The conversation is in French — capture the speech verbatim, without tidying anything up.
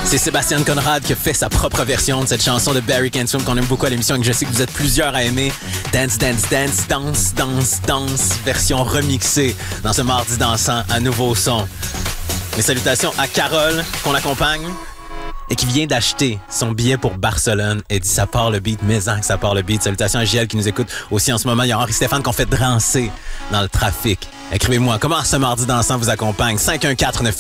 C'est Sébastien Conrad qui a fait sa propre version de cette chanson de Barry Can't Swim qu'on aime beaucoup à l'émission et que je sais que vous êtes plusieurs à aimer. Dance, dance, dance, dance, dance, dance, version remixée dans ce mardi dansant à nouveau son. Mes salutations à Carole qu'on accompagne et qui vient d'acheter son billet pour Barcelone et dit ça part le beat, mais en que ça part le beat. Salutations à G L qui nous écoute aussi en ce moment. Il y a Henri Stéphane qu'on fait drancer dans le trafic. Écrivez-moi, comment ce mardi dansant vous accompagne? cinq un quatre neuf